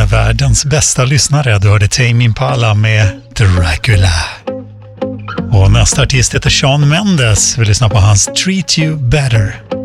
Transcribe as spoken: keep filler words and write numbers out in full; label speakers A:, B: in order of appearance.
A: med världens bästa lyssnare. Du hörde Tame Impala med Dracula. Och nästa artist heter Shawn Mendes. Vi lyssnar på hans Treat You Better.